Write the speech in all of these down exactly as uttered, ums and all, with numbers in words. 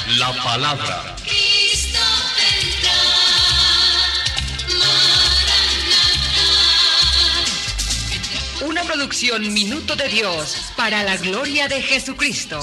la palabra. Cristo vendrá, Maranatá. Una producción Minuto de Dios para la gloria de Jesucristo.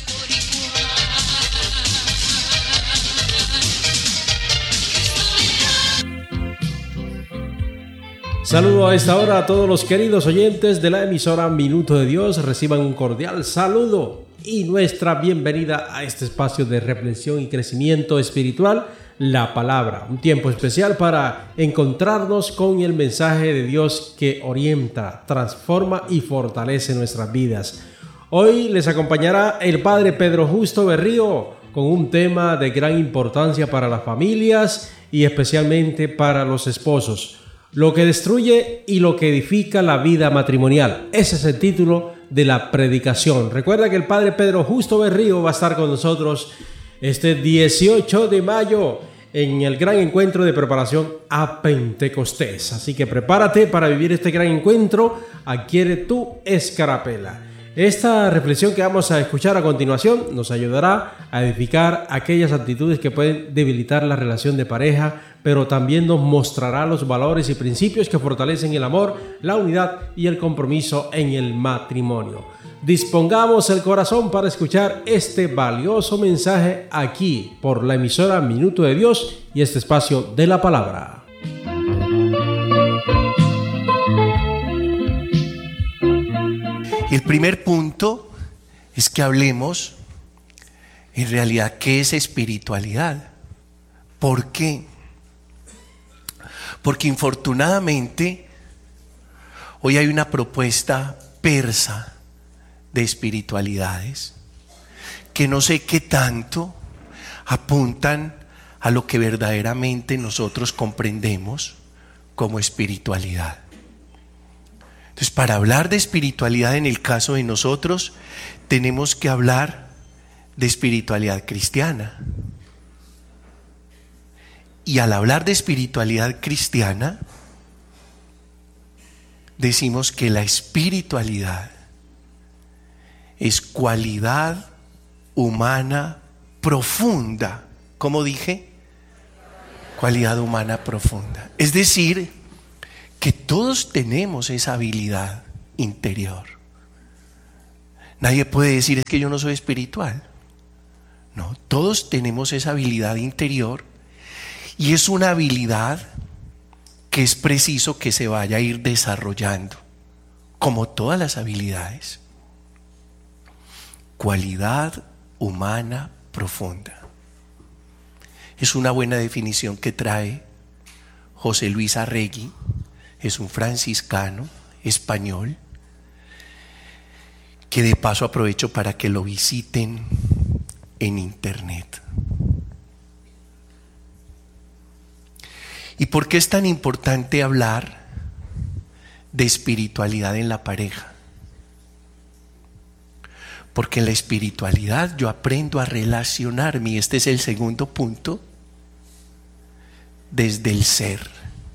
Saludo a esta hora a todos los queridos oyentes de la emisora Minuto de Dios. Reciban un cordial saludo y nuestra bienvenida a este espacio de reflexión y crecimiento espiritual, la palabra. Un tiempo especial para encontrarnos con el mensaje de Dios que orienta, transforma y fortalece nuestras vidas. Hoy les acompañará el Padre Pedro Justo Berrío con un tema de gran importancia para las familias y especialmente para los esposos. Lo que destruye y lo que edifica la vida matrimonial. Ese es el título de la predicación. Recuerda que el Padre Pedro Justo Berrío va a estar con nosotros este dieciocho de mayo en el gran encuentro de preparación a Pentecostés. Así que prepárate para vivir este gran encuentro. Adquiere tu escarapela. Esta reflexión que vamos a escuchar a continuación nos ayudará a edificar aquellas actitudes que pueden debilitar la relación de pareja, pero también nos mostrará los valores y principios que fortalecen el amor, la unidad y el compromiso en el matrimonio. Dispongamos el corazón para escuchar este valioso mensaje aquí por la emisora Minuto de Dios y este espacio de la palabra. El primer punto es que hablemos en realidad qué es espiritualidad. ¿Por qué? Porque infortunadamente hoy hay una propuesta persa de espiritualidades que no sé qué tanto apuntan a lo que verdaderamente nosotros comprendemos como espiritualidad. Entonces, para hablar de espiritualidad en el caso de nosotros, tenemos que hablar de espiritualidad cristiana. Y al hablar de espiritualidad cristiana, decimos que la espiritualidad es cualidad humana profunda. ¿Cómo dije? Cualidad humana profunda. Es decir, que todos tenemos esa habilidad interior. Nadie puede decir es que yo no soy espiritual. No, todos tenemos esa habilidad interior y es una habilidad que es preciso que se vaya a ir desarrollando, como todas las habilidades. Cualidad humana profunda. Es una buena definición que trae José Luis Arregui. Es un franciscano español que de paso aprovecho para que lo visiten en internet. ¿Y por qué es tan importante hablar de espiritualidad en la pareja? Porque en la espiritualidad yo aprendo a relacionarme, y este es el segundo punto, desde el ser.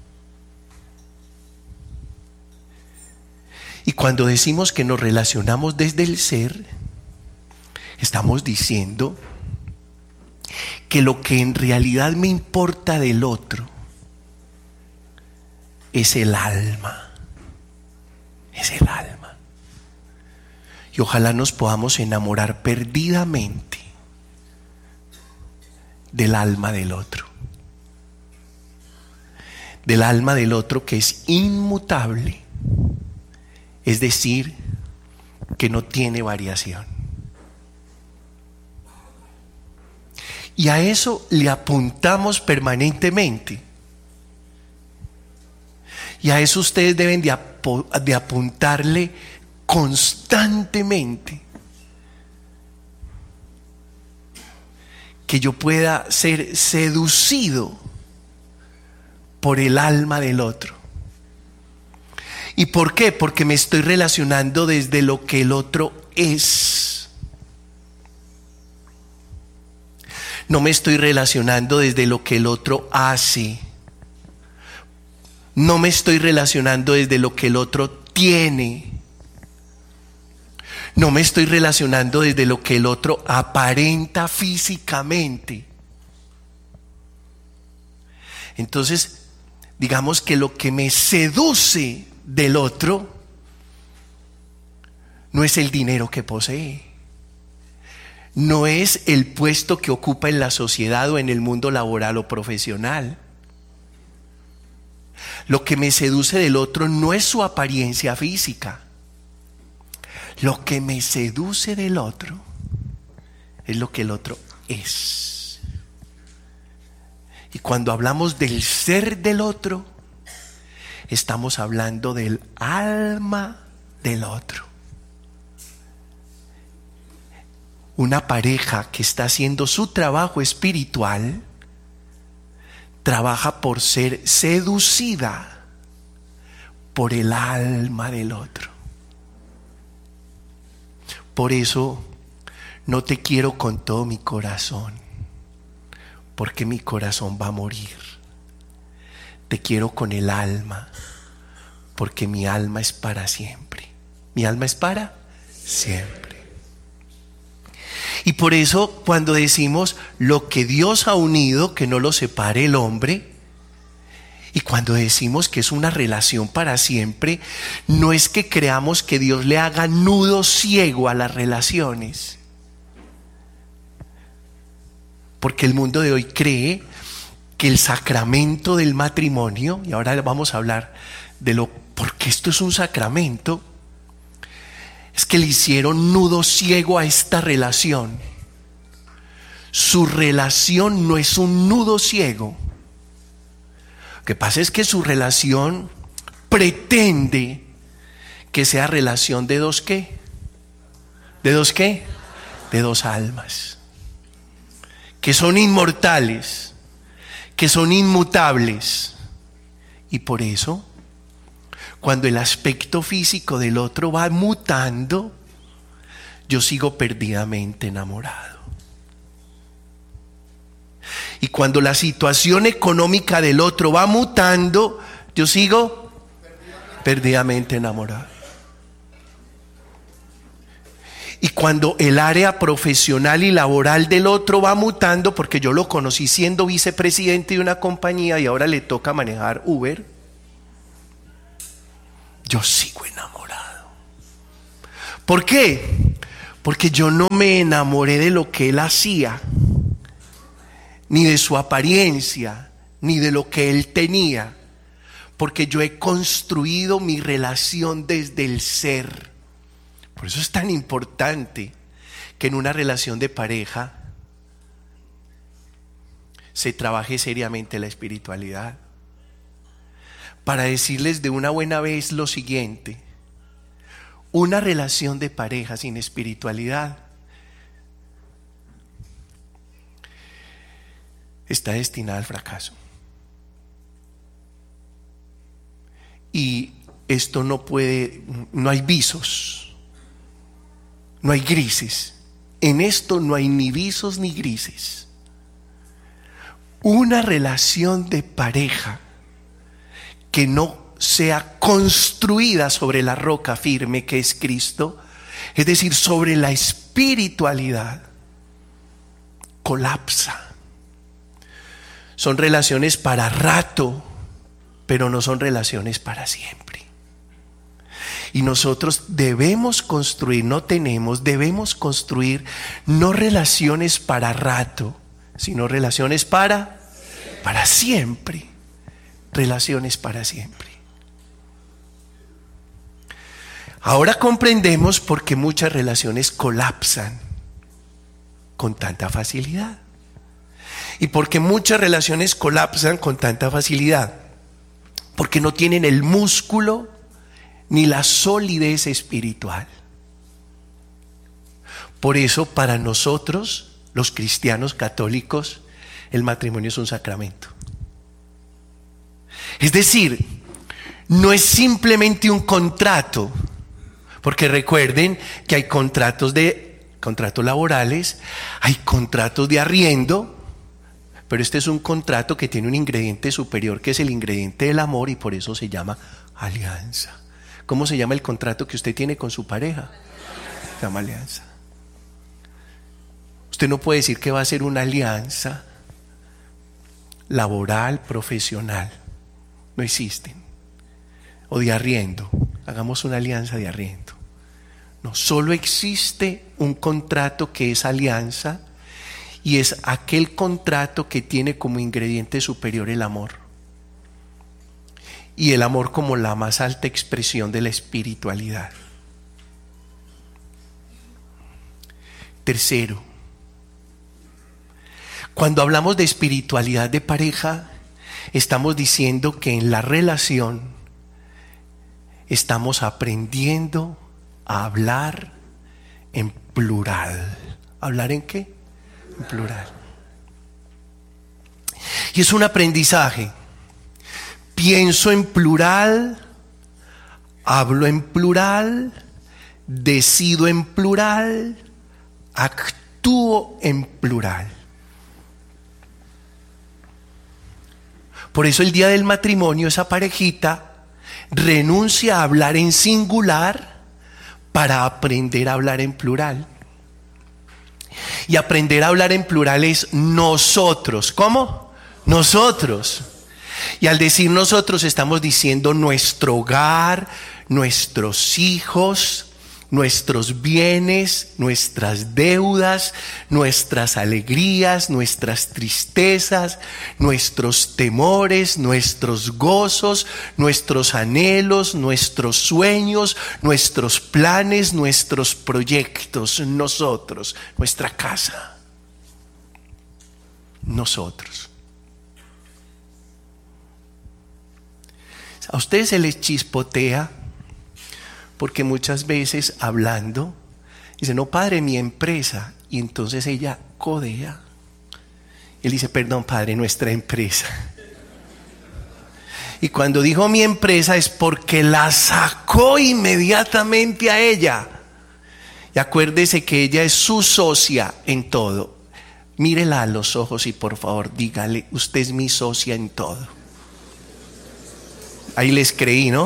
Y cuando decimos que nos relacionamos desde el ser, estamos diciendo que lo que en realidad me importa del otro es el alma, es el alma. Y ojalá nos podamos enamorar perdidamente del alma del otro, del alma del otro que es inmutable. Es decir, que no tiene variación. Y a eso le apuntamos permanentemente. Y a eso ustedes deben de, ap- de apuntarle constantemente. Que yo pueda ser seducido por el alma del otro. ¿Y por qué? Porque me estoy relacionando desde lo que el otro es. No me estoy relacionando desde lo que el otro hace. No me estoy relacionando desde lo que el otro tiene. No me estoy relacionando desde lo que el otro aparenta físicamente. Entonces, digamos que lo que me seduce del otro no es el dinero que posee, no es el puesto que ocupa en la sociedad o en el mundo laboral o profesional. Lo que me seduce del otro no es su apariencia física. Lo que me seduce del otro es lo que el otro es. Y cuando hablamos del ser del otro, estamos hablando del alma del otro. Una pareja que está haciendo su trabajo espiritual trabaja por ser seducida por el alma del otro. Por eso no te quiero con todo mi corazón, porque mi corazón va a morir. Te quiero con el alma, porque mi alma es para siempre. Mi alma es para siempre. Y por eso cuando decimos lo que Dios ha unido, que no lo separe el hombre, y cuando decimos que es una relación para siempre, no es que creamos que Dios le haga nudo ciego a las relaciones. Porque el mundo de hoy cree que el sacramento del matrimonio, y ahora vamos a hablar de lo, porque esto es un sacramento, es que le hicieron nudo ciego a esta relación. Su relación no es un nudo ciego. Lo que pasa es que su relación pretende que sea relación de dos ¿qué? ¿De dos qué? De dos almas. Que son inmortales, que son inmutables. Y por eso, cuando el aspecto físico del otro va mutando, yo sigo perdidamente enamorado. Y cuando la situación económica del otro va mutando, yo sigo perdidamente enamorado. Y cuando el área profesional y laboral del otro va mutando, porque yo lo conocí siendo vicepresidente de una compañía y ahora le toca manejar Uber, yo sigo enamorado. ¿Por qué? Porque yo no me enamoré de lo que él hacía, ni de su apariencia, ni de lo que él tenía, porque yo he construido mi relación desde el ser. Por eso es tan importante que en una relación de pareja se trabaje seriamente la espiritualidad. Para decirles de una buena vez lo siguiente: una relación de pareja sin espiritualidad está destinada al fracaso. Y esto no puede, no hay visos, no hay grises. En esto no hay ni visos ni grises. Una relación de pareja que no sea construida sobre la roca firme que es Cristo, es decir, sobre la espiritualidad, colapsa. Son relaciones para rato, pero no son relaciones para siempre. Y nosotros debemos construir, no tenemos, debemos construir no relaciones para rato, sino relaciones para, para siempre. Relaciones para siempre. Ahora comprendemos por qué muchas relaciones colapsan con tanta facilidad. ¿Y por qué muchas relaciones colapsan con tanta facilidad? Porque no tienen el músculo ni la solidez espiritual. Por eso, para nosotros, los cristianos católicos, el matrimonio es un sacramento. Es decir, no es simplemente un contrato, porque recuerden que hay contratos de contratos laborales, hay contratos de arriendo, pero este es un contrato que tiene un ingrediente superior, que es el ingrediente del amor, y por eso se llama alianza. ¿Cómo se llama el contrato que usted tiene con su pareja? llama alianza. Usted no puede decir que va a ser una alianza laboral, profesional. No existen. O de arriendo. Hagamos una alianza de arriendo. No, solo existe un contrato que es alianza, y es aquel contrato que tiene como ingrediente superior el amor. Y el amor como la más alta expresión de la espiritualidad. Tercero, cuando hablamos de espiritualidad de pareja, estamos diciendo que en la relación estamos aprendiendo a hablar en plural. ¿Hablar en qué? En plural. Y es un aprendizaje. Pienso en plural, hablo en plural, decido en plural, actúo en plural. Por eso el día del matrimonio, esa parejita renuncia a hablar en singular para aprender a hablar en plural. Y aprender a hablar en plural es nosotros. ¿Cómo? Nosotros. Y al decir nosotros estamos diciendo nuestro hogar, nuestros hijos, nuestros bienes, nuestras deudas, nuestras alegrías, nuestras tristezas, nuestros temores, nuestros gozos, nuestros anhelos, nuestros sueños, nuestros planes, nuestros proyectos, nosotros, nuestra casa, nosotros. A ustedes se les chispotea porque muchas veces hablando dice, no padre, mi empresa, y entonces ella codea. Él dice, perdón padre, nuestra empresa. Y cuando dijo mi empresa es porque la sacó inmediatamente a ella. Y acuérdese que ella es su socia en todo. Mírela a los ojos y por favor dígale, usted es mi socia en todo. Ahí les creí, ¿no?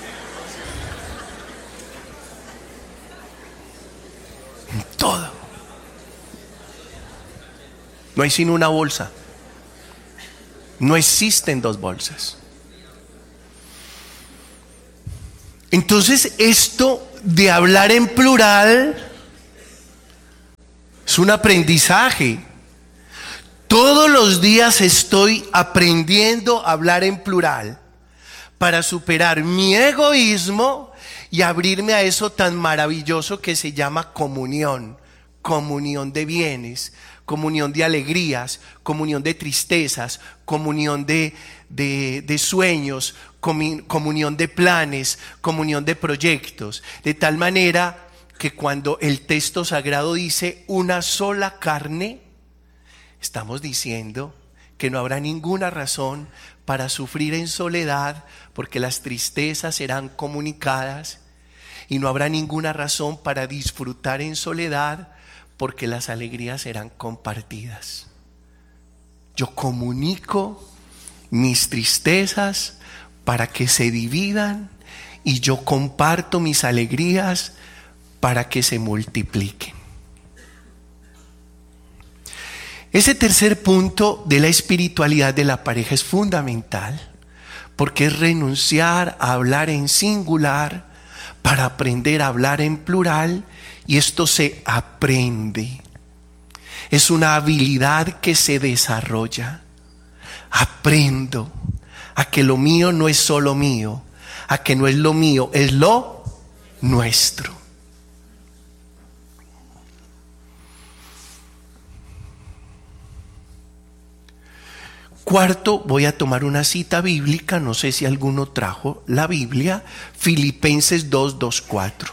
En todo. No hay sino una bolsa. No existen dos bolsas. Entonces esto de hablar en plural es un aprendizaje. Todos los días estoy aprendiendo a hablar en plural para superar mi egoísmo y abrirme a eso tan maravilloso que se llama comunión. Comunión de bienes, comunión de alegrías, comunión de tristezas, comunión de, de, de sueños, comun, comunión de planes, comunión de proyectos. De tal manera que cuando el texto sagrado dice una sola carne, estamos diciendo que no habrá ninguna razón para sufrir en soledad, porque las tristezas serán comunicadas, y no habrá ninguna razón para disfrutar en soledad, porque las alegrías serán compartidas. Yo comunico mis tristezas para que se dividan, y yo comparto mis alegrías para que se multipliquen. Ese tercer punto de la espiritualidad de la pareja es fundamental, porque es renunciar a hablar en singular para aprender a hablar en plural, y esto se aprende. Es una habilidad que se desarrolla. Aprendo a que lo mío no es solo mío, a que no es lo mío, es lo nuestro. Cuarto, voy a tomar una cita bíblica, no sé si alguno trajo la Biblia, Filipenses dos, dos, cuatro.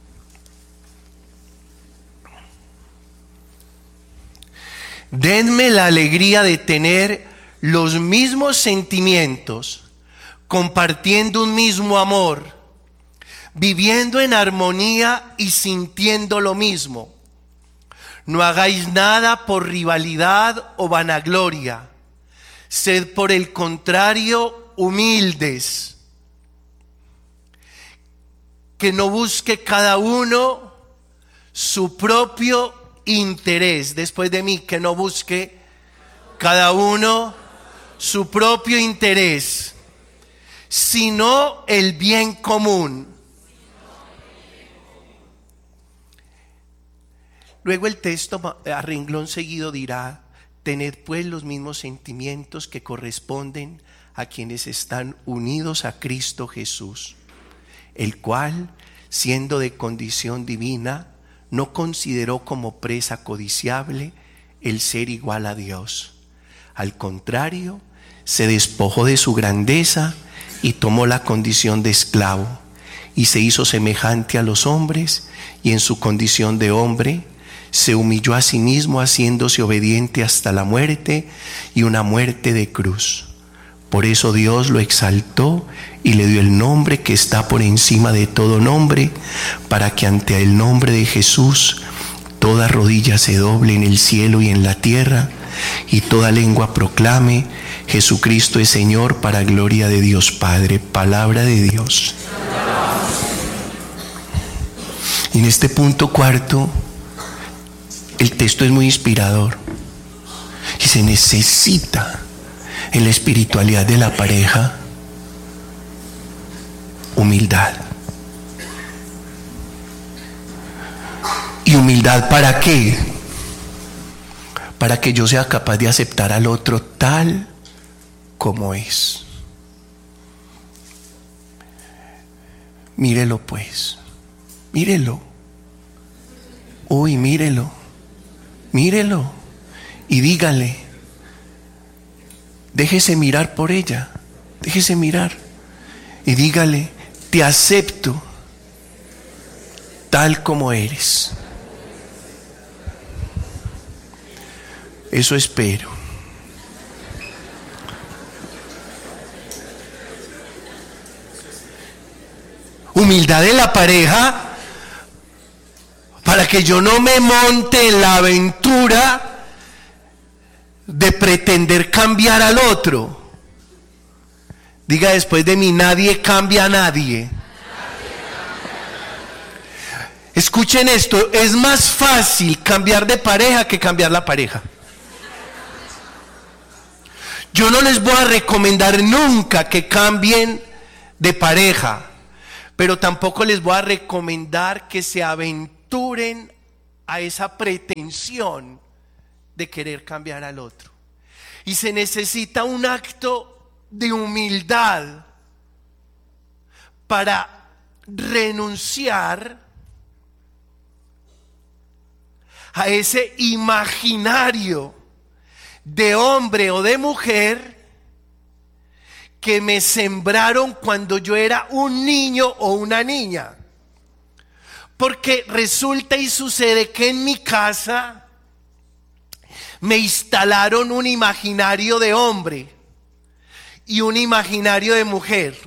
Denme la alegría de tener los mismos sentimientos, compartiendo un mismo amor, viviendo en armonía y sintiendo lo mismo. No hagáis nada por rivalidad o vanagloria. Sed por el contrario humildes, que no busque cada uno su propio interés. Después de mí, que no busque cada uno su propio interés, sino el bien común. Luego el texto a renglón seguido dirá: tened pues los mismos sentimientos que corresponden a quienes están unidos a Cristo Jesús, el cual, siendo de condición divina, no consideró como presa codiciable el ser igual a Dios. Al contrario, se despojó de su grandeza y tomó la condición de esclavo, y se hizo semejante a los hombres, y en su condición de hombre se humilló a sí mismo, haciéndose obediente hasta la muerte, y una muerte de cruz. Por eso Dios lo exaltó y le dio el nombre que está por encima de todo nombre, para que ante el nombre de Jesús toda rodilla se doble en el cielo y en la tierra, y toda lengua proclame: Jesucristo es Señor, para gloria de Dios Padre. Palabra de Dios. Y en este punto cuarto, el texto es muy inspirador, y se necesita en la espiritualidad de la pareja humildad. ¿Y humildad para qué? Para que yo sea capaz de aceptar al otro tal como es. Mírelo pues, mírelo. Uy, mírelo, mírelo y dígale: déjese mirar por ella, déjese mirar y dígale: te acepto tal como eres. Eso espero. Humildad en la pareja, para que yo no me monte en la aventura de pretender cambiar al otro. Diga después de mí: nadie cambia a nadie. Escuchen esto: es más fácil cambiar de pareja que cambiar la pareja. Yo no les voy a recomendar nunca que cambien de pareja, pero tampoco les voy a recomendar que se aventuren a esa pretensión de querer cambiar al otro. Y se necesita un acto de humildad para renunciar a ese imaginario de hombre o de mujer que me sembraron cuando yo era un niño o una niña. Porque resulta y sucede que en mi casa me instalaron un imaginario de hombre y un imaginario de mujer.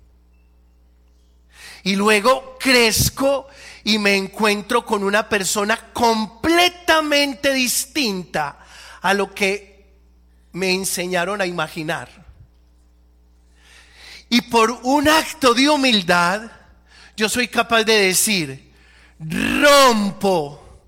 Y luego crezco y me encuentro con una persona completamente distinta a lo que me enseñaron a imaginar. Y por un acto de humildad, yo soy capaz de decir: rompo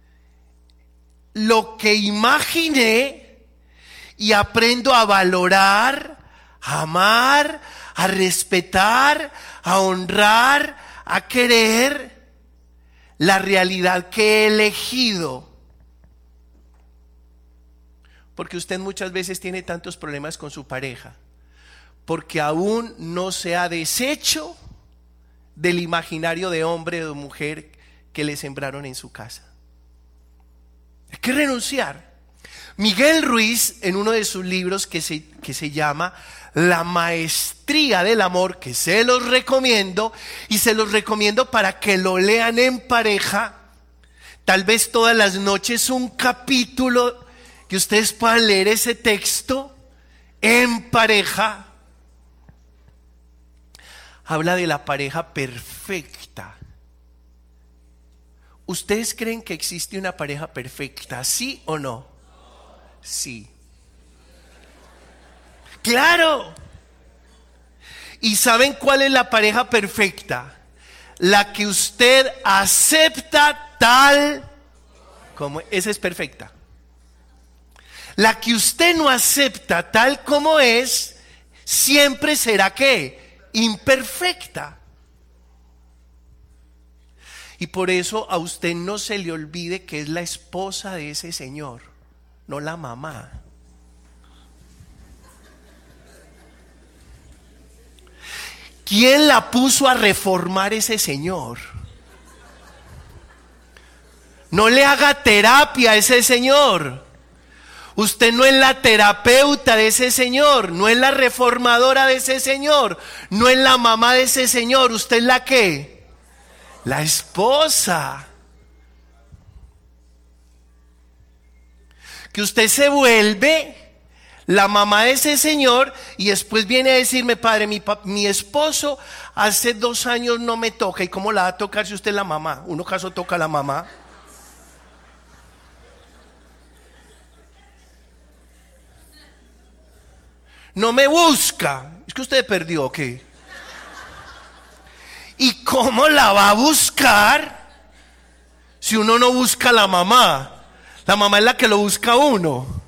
lo que imaginé y aprendo a valorar, a amar, a respetar, a honrar, a querer la realidad que he elegido. Porque usted muchas veces tiene tantos problemas con su pareja porque aún no se ha deshecho del imaginario de hombre o de mujer que le sembraron en su casa. Hay que renunciar. Miguel Ruiz, en uno de sus libros que se, que se llama La Maestría del Amor, que se los recomiendo, y se los recomiendo para que lo lean en pareja, tal vez todas las noches un capítulo, que ustedes puedan leer ese texto en pareja. Habla de la pareja perfecta. ¿Ustedes creen que existe una pareja perfecta? ¿Sí o no? Sí. ¡Claro! ¿Y saben cuál es la pareja perfecta? La que usted acepta tal como esa es perfecta. La que usted no acepta tal como es, siempre será ¿qué? Imperfecta. Y por eso a usted no se le olvide que es la esposa de ese señor, no la mamá. ¿Quién la puso a reformar ese señor? No le haga terapia a ese señor. Usted no es la terapeuta de ese señor, no es la reformadora de ese señor, no es la mamá de ese señor. ¿Usted es la qué? La esposa. Que usted se vuelve la mamá de ese señor y después viene a decirme: padre, mi, mi esposo hace dos años no me toca. ¿Y cómo la va a tocar si usted es la mamá? ¿Uno caso toca a la mamá? No me busca. ¿Es que usted perdió o qué? ¿Y cómo la va a buscar si uno no busca a la mamá? La mamá es la que lo busca a uno.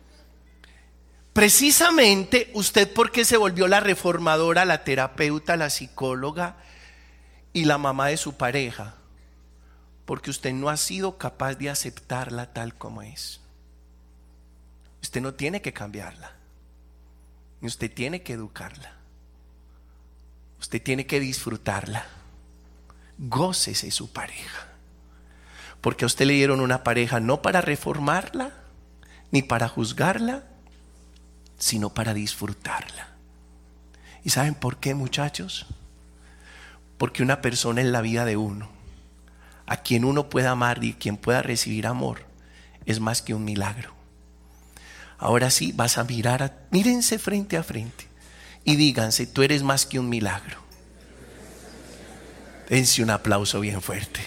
Precisamente usted, ¿por qué se volvió la reformadora, la terapeuta, la psicóloga y la mamá de su pareja? Porque usted no ha sido capaz de aceptarla tal como es. Usted no tiene que cambiarla. Usted tiene que educarla. Usted tiene que disfrutarla. Gócese su pareja. Porque a usted le dieron una pareja no para reformarla, ni para juzgarla, sino para disfrutarla. ¿Y saben por qué, muchachos? Porque una persona en la vida de uno, a quien uno pueda amar y quien pueda recibir amor, es más que un milagro. Ahora sí, vas a mirar, a, mírense frente a frente y díganse: tú eres más que un milagro. Dense un aplauso bien fuerte.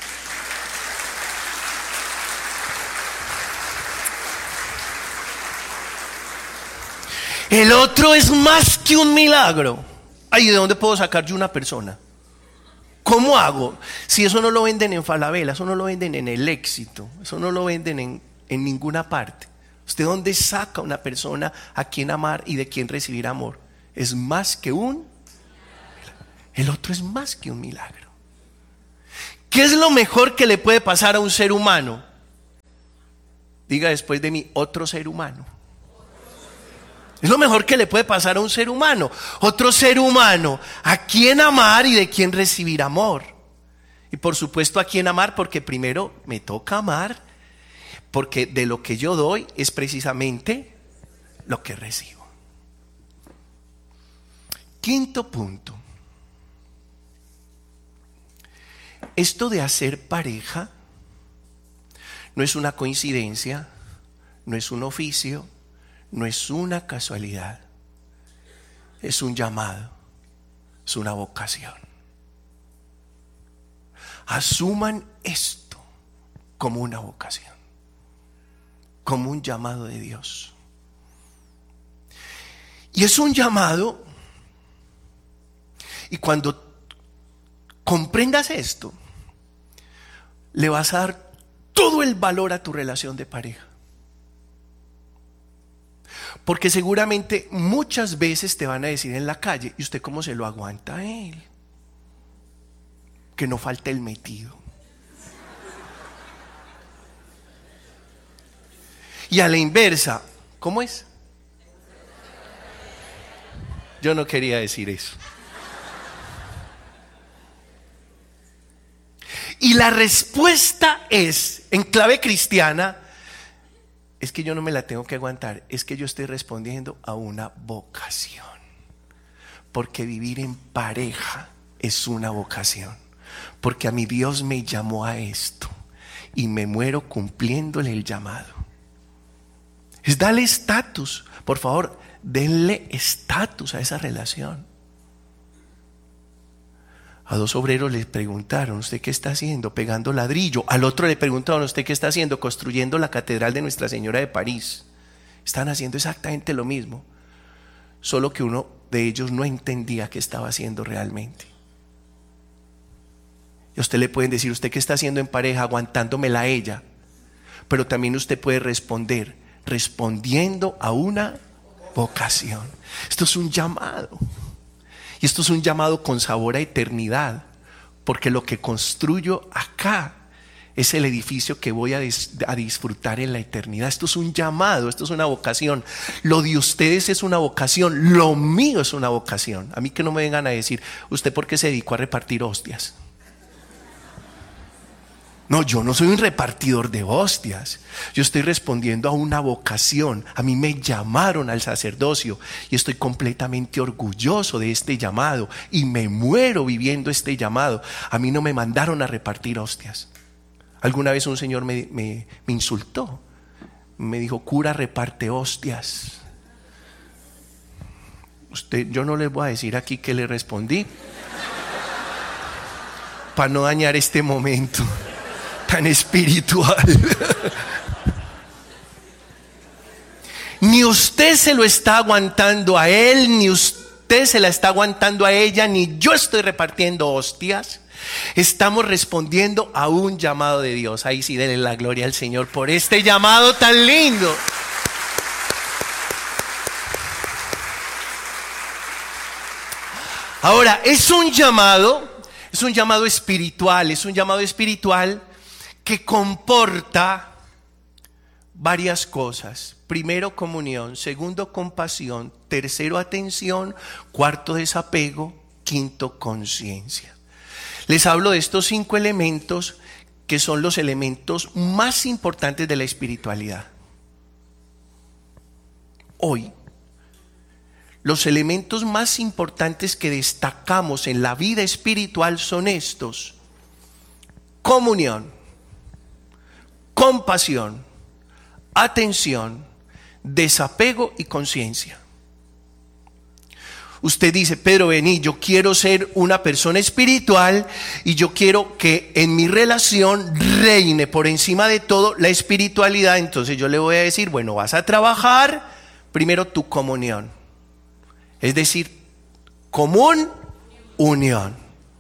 El otro es más que un milagro. Ay, ¿de dónde puedo sacar yo una persona? ¿Cómo hago? Si eso no lo venden en Falabella, eso no lo venden en El Éxito, eso no lo venden en, en ninguna parte. ¿Usted dónde saca una persona a quien amar y de quien recibir amor? Es más que un... El otro es más que un milagro. ¿Qué es lo mejor que le puede pasar a un ser humano? Diga después de mí: otro ser humano. Es lo mejor que le puede pasar a un ser humano. Otro ser humano a quien amar y de quien recibir amor. Y por supuesto a quien amar, porque primero me toca amar, porque de lo que yo doy es precisamente lo que recibo. Quinto punto. Esto de hacer pareja no es una coincidencia, no es un oficio, no es una casualidad. Es un llamado, es una vocación. Asuman esto como una vocación, como un llamado de Dios. Y es un llamado, y cuando comprendas esto, le vas a dar todo el valor a tu relación de pareja. Porque seguramente muchas veces te van a decir en la calle: ¿y usted cómo se lo aguanta a él? Que no falte el metido. Y a la inversa, ¿cómo es? Yo no quería decir eso. Y la respuesta es, en clave cristiana: es que yo no me la tengo que aguantar, es que yo estoy respondiendo a una vocación. Porque vivir en pareja es una vocación. Porque a mi Dios me llamó a esto y me muero cumpliéndole el llamado. Es darle estatus. Por favor, denle estatus a esa relación. A dos obreros les preguntaron: ¿usted qué está haciendo? Pegando ladrillo. Al otro le preguntaron: ¿usted qué está haciendo? Construyendo la catedral de Nuestra Señora de París. Están haciendo exactamente lo mismo, solo que uno de ellos no entendía qué estaba haciendo realmente. Y a usted le pueden decir, ¿usted qué está haciendo en pareja? Aguantándomela a ella. Pero también usted puede responder, respondiendo a una vocación. Esto es un llamado. Y esto es un llamado con sabor a eternidad. Porque lo que construyo acá es el edificio que voy a, dis- a disfrutar en la eternidad. Esto es un llamado, esto es una vocación. Lo de ustedes es una vocación, lo mío es una vocación. A mí que no me vengan a decir, ¿usted por qué se dedicó a repartir hostias? No, yo no soy un repartidor de hostias. Yo estoy respondiendo a una vocación. A mí me llamaron al sacerdocio y estoy completamente orgulloso de este llamado y me muero viviendo este llamado. A mí no me mandaron a repartir hostias. Alguna vez un señor me, me, me insultó. Me dijo, cura reparte hostias. Usted, yo no les voy a decir aquí qué le respondí para no dañar este momento tan espiritual. Ni usted se lo está aguantando a él, ni usted se la está aguantando a ella, ni yo estoy repartiendo hostias. Estamos respondiendo a un llamado de Dios. Ahí sí, denle la gloria al Señor por este llamado tan lindo. Ahora, es un llamado, es un llamado espiritual, es un llamado espiritual que comporta varias cosas. Primero, comunión. Segundo, compasión. Tercero, atención. Cuarto, desapego. Quinto, conciencia. Les hablo de estos cinco elementos que son los elementos más importantes de la espiritualidad. Hoy, los elementos más importantes que destacamos en la vida espiritual son estos: comunión, compasión, atención, desapego y conciencia. Usted dice, Pedro, vení, yo quiero ser una persona espiritual y yo quiero que en mi relación reine por encima de todo la espiritualidad. Entonces yo le voy a decir, bueno, vas a trabajar primero tu comunión. Es decir, común, unión.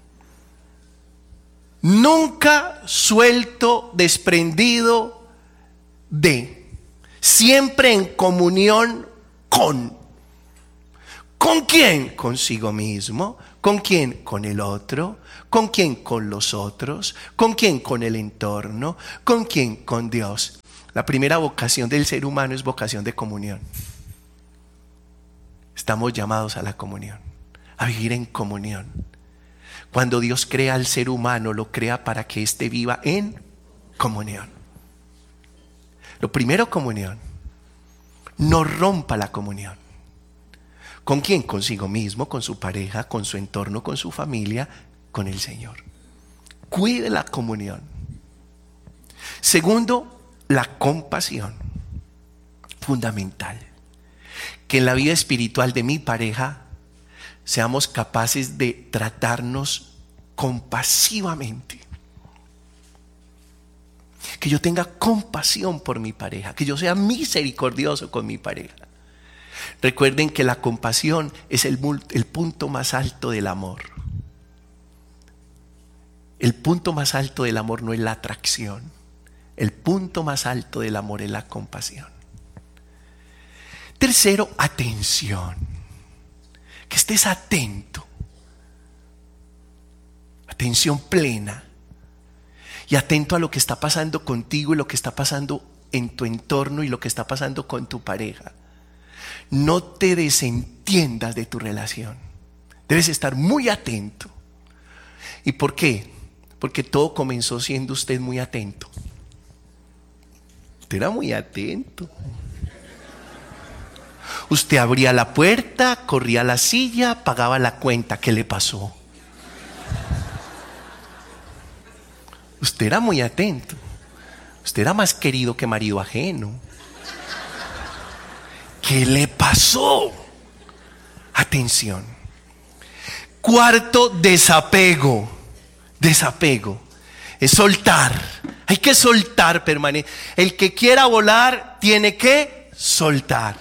Nunca suelto, desprendido de. Siempre en comunión con. ¿Con quién? Consigo mismo. ¿Con quién? Con el otro. ¿Con quién? Con los otros. ¿Con quién? Con el entorno. ¿Con quién? Con Dios. La primera vocación del ser humano es vocación de comunión. Estamos llamados a la comunión, a vivir en comunión. Cuando Dios crea al ser humano, lo crea para que éste viva en comunión. Lo primero, comunión. No rompa la comunión. ¿Con quién? Consigo mismo, con su pareja, con su entorno, con su familia, con el Señor. Cuide la comunión. Segundo, la compasión. Fundamental. Que en la vida espiritual de mi pareja seamos capaces de tratarnos compasivamente. Que yo tenga compasión por mi pareja, que yo sea misericordioso con mi pareja. Recuerden que la compasión es el, el punto más alto del amor. El punto más alto del amor no es la atracción. El punto más alto del amor es la compasión. Tercero, atención. Que estés atento. Atención plena. Y atento a lo que está pasando contigo y lo que está pasando en tu entorno y lo que está pasando con tu pareja. No te desentiendas de tu relación. Debes estar muy atento. ¿Y por qué? Porque todo comenzó siendo usted muy atento. Usted era muy atento. Usted abría la puerta, corría a la silla, pagaba la cuenta. ¿Qué le pasó? Usted era muy atento. Usted era más querido que marido ajeno. ¿Qué le pasó? Atención. Cuarto, desapego. Desapego. Es soltar. Hay que soltar permanente. El que quiera volar tiene que soltar.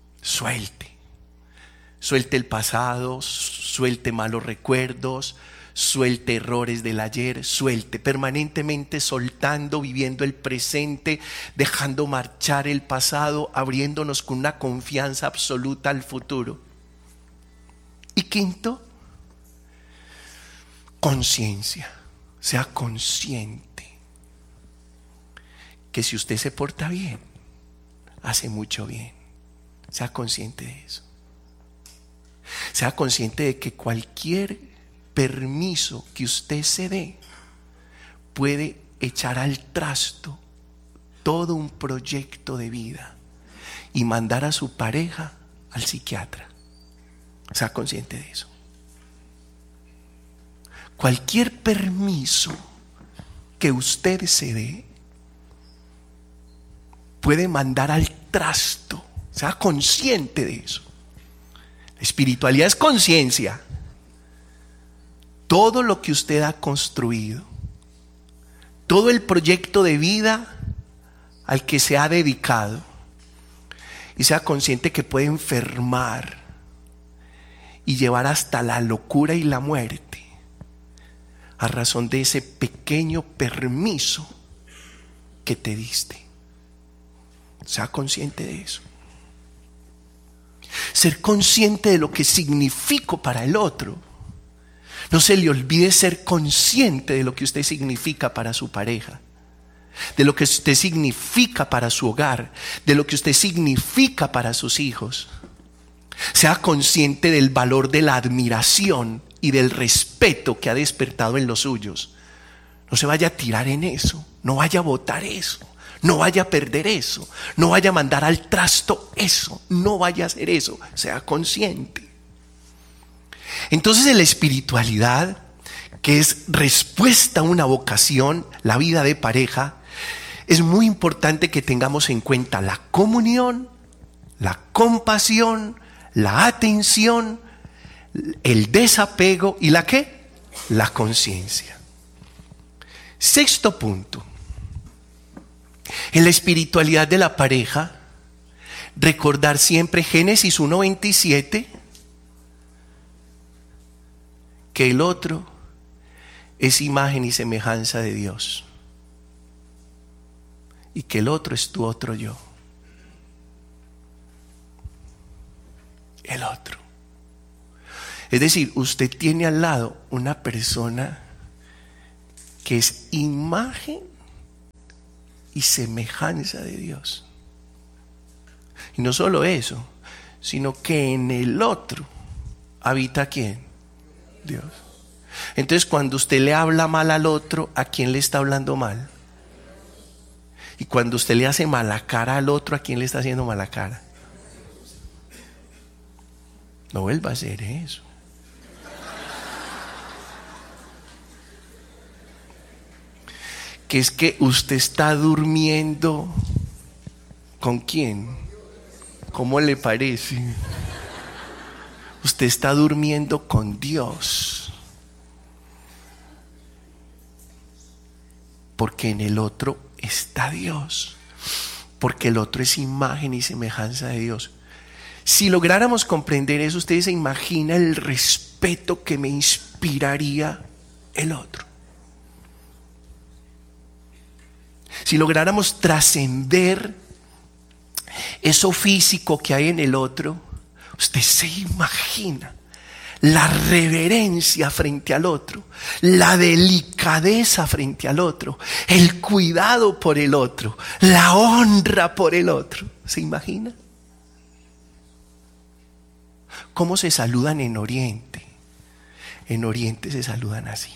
Suelte. Suelte el pasado, suelte malos recuerdos, Suelte errores del ayer, suelte, permanentemente soltando, viviendo el presente, dejando marchar el pasado, abriéndonos con una confianza absoluta al futuro. Y quinto, conciencia. Sea consciente que si usted se porta bien, hace mucho bien. Sea consciente de eso. Sea consciente de que cualquier permiso que usted se dé puede echar al trasto todo un proyecto de vida y mandar a su pareja al psiquiatra. Sea consciente de eso. Cualquier permiso que usted se dé puede mandar al trasto. Sea consciente de eso. La espiritualidad es conciencia. Todo lo que usted ha construido, todo el proyecto de vida al que se ha dedicado, y sea consciente que puede enfermar y llevar hasta la locura y la muerte a razón de ese pequeño permiso que te diste. Sea consciente de eso. Ser consciente de lo que significo para el otro. No se le olvide ser consciente de lo que usted significa para su pareja, de lo que usted significa para su hogar, de lo que usted significa para sus hijos. Sea consciente del valor de la admiración y del respeto que ha despertado en los suyos. No se vaya a tirar en eso, no vaya a botar eso, no vaya a perder eso, no vaya a mandar al trasto eso, no vaya a hacer eso. Sea consciente. Entonces, en la espiritualidad, que es respuesta a una vocación, la vida de pareja, es muy importante que tengamos en cuenta la comunión, la compasión, la atención, el desapego y la ¿qué? La conciencia. Sexto punto. En la espiritualidad de la pareja, recordar siempre Génesis uno veintisiete, que el otro es imagen y semejanza de Dios, y que el otro es tu otro yo. El otro. Es decir, usted tiene al lado una persona que es imagen y semejanza de Dios. Y no solo eso, sino que en el otro habita ¿quién? Dios. Entonces, cuando usted le habla mal al otro, ¿a quién le está hablando mal? Y cuando usted le hace mala cara al otro, ¿a quién le está haciendo mala cara? No vuelva a hacer eso. Que es que usted está durmiendo ¿con quién? ¿Cómo le parece? Usted está durmiendo con Dios, porque en el otro está Dios, porque el otro es imagen y semejanza de Dios. Si lográramos comprender eso, usted se imagina el respeto que me inspiraría el otro. Si lográramos trascender eso físico que hay en el otro, usted se imagina la reverencia frente al otro, la delicadeza frente al otro, el cuidado por el otro, la honra por el otro. ¿Se imagina? ¿Cómo se saludan en Oriente? En Oriente se saludan así.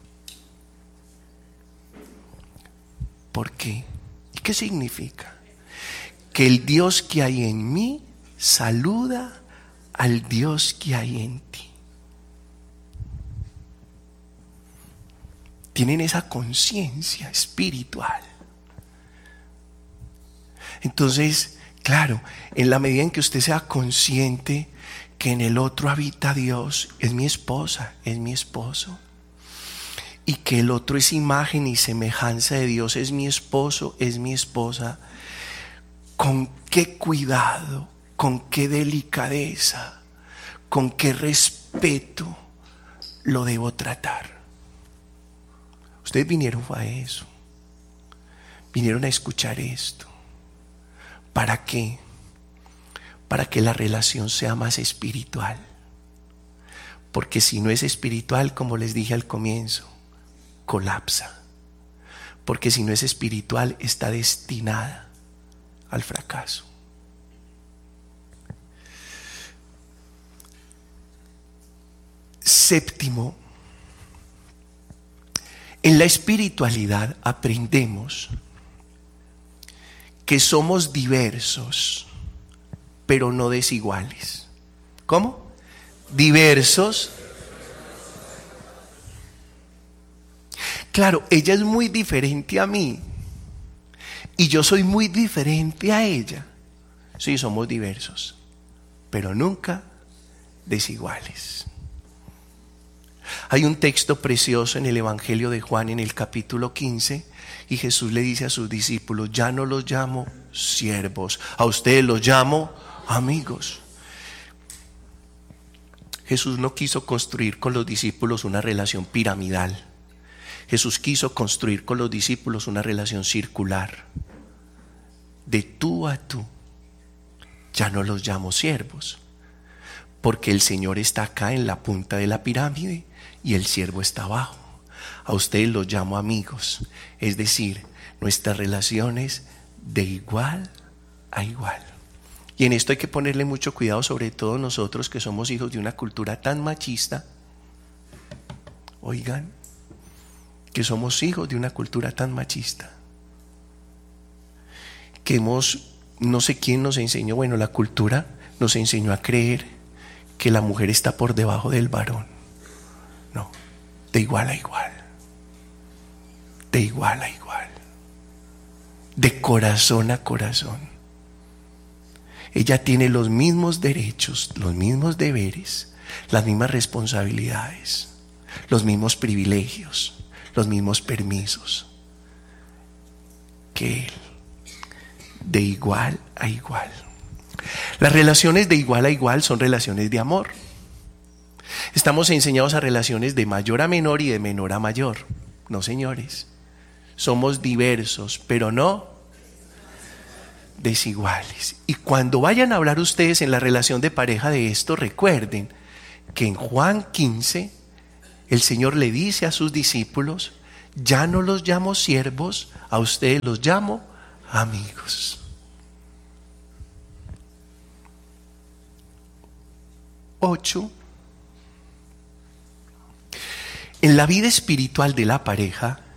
¿Por qué? ¿Y qué significa? Que el Dios que hay en mí saluda al Dios que hay en ti. Tienen esa conciencia espiritual. Entonces, claro, en la medida en que usted sea consciente que en el otro habita Dios, es mi esposa, es mi esposo, y que el otro es imagen y semejanza de Dios, es mi esposo, es mi esposa, con qué cuidado, con qué delicadeza, con qué respeto lo debo tratar? Ustedes vinieron a eso. Vinieron a escuchar esto. ¿Para qué? Para que la relación sea más espiritual. Porque si no es espiritual, como les dije al comienzo, colapsa. Porque si no es espiritual, está destinada al fracaso. Séptimo, en la espiritualidad aprendemos que somos diversos, pero no desiguales. ¿Cómo? Diversos. Claro, ella es muy diferente a mí y yo soy muy diferente a ella. Sí, somos diversos, pero nunca desiguales. Hay un texto precioso en el Evangelio de Juan en el capítulo quince y Jesús le dice a sus discípulos: ya no los llamo siervos, a ustedes los llamo amigos. Jesús no quiso construir con los discípulos una relación piramidal. Jesús quiso construir con los discípulos una relación circular. De tú a tú. Ya no los llamo siervos, porque el Señor está acá en la punta de la pirámide y el siervo está abajo. A ustedes los llamo amigos, es decir, nuestras relaciones de igual a igual. Y en esto hay que ponerle mucho cuidado, sobre todo nosotros que somos hijos de una cultura tan machista. Oigan, que somos hijos de una cultura tan machista, que hemos, no sé quién nos enseñó, bueno, la cultura nos enseñó a creer que la mujer está por debajo del varón. No, de igual a igual, de igual a igual, de corazón a corazón. Ella tiene los mismos derechos, los mismos deberes, las mismas responsabilidades, los mismos privilegios, los mismos permisos que él, de igual a igual. Las relaciones de igual a igual son relaciones de amor. Estamos enseñados a relaciones de mayor a menor y de menor a mayor. No, señores, somos diversos, pero no desiguales. Y cuando vayan a hablar ustedes en la relación de pareja de esto, recuerden que en Juan quince el Señor le dice a sus discípulos: ya no los llamo siervos, a ustedes los llamo amigos. Ocho. En la vida espiritual de la pareja